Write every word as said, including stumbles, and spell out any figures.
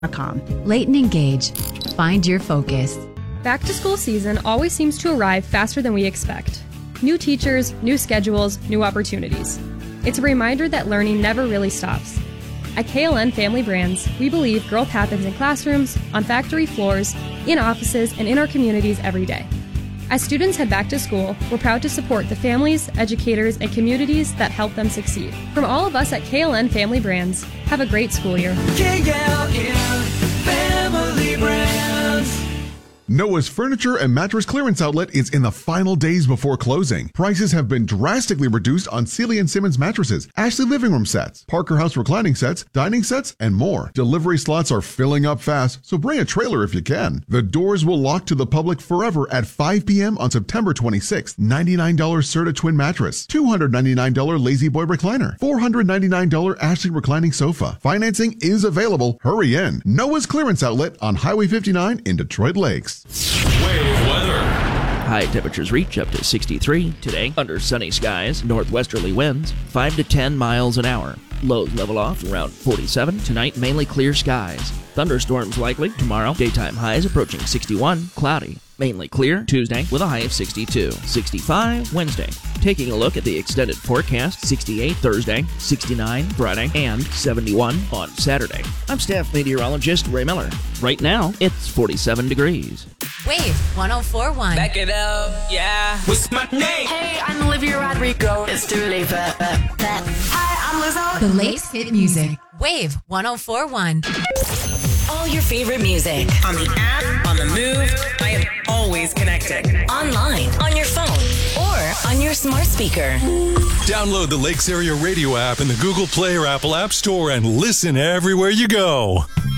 Leighton Engage. Find your focus. Back to school season always seems to arrive faster than we expect. New teachers, new schedules, new opportunities. It's a reminder that learning never really stops. At K L N Family Brands, we believe growth happens in classrooms, on factory floors, in offices, and in our communities every day. As students head back to school, we're proud to support the families, educators, and communities that help them succeed. From all of us at K L N Family Brands, have a great school year. K L N Family Brands. Noah's Furniture and Mattress Clearance Outlet is in the final days before closing. Prices have been drastically reduced on Sealy and Simmons mattresses, Ashley living room sets, Parker House reclining sets, dining sets, and more. Delivery slots are filling up fast, so bring a trailer if you can. The doors will lock to the public forever at five p.m. on September twenty-sixth. ninety-nine dollars Serta Twin Mattress, two hundred ninety-nine dollars Lazy Boy Recliner, four hundred ninety-nine dollars Ashley Reclining Sofa. Financing is available. Hurry in. Noah's Clearance Outlet on Highway fifty-nine in Detroit Lakes. Wave weather. High temperatures reach up to sixty-three today under sunny skies, northwesterly winds, five to ten miles an hour. Lows level off around forty-seven. Tonight, mainly clear skies. Thunderstorms likely tomorrow. Daytime highs approaching sixty-one. Cloudy. Mainly clear Tuesday with a high of sixty-two. sixty-five Wednesday. Taking a look at the extended forecast, sixty-eight Thursday, sixty-nine Friday, and seventy-one on Saturday. I'm staff meteorologist Ray Miller. Right now, it's forty-seven degrees. Wave one oh four point one. Back it up, yeah. What's my name? Hey, I'm Olivia Rodrigo. It's Dua Lipa. Hi, I'm Lizzo. The Lakes Hit Music. Wave one oh four point one. All your favorite music on the app, on the move. I am always connected. Online, on your phone, or on your smart speaker. Download the Lakes Area Radio app in the Google Play or Apple App Store and listen everywhere you go.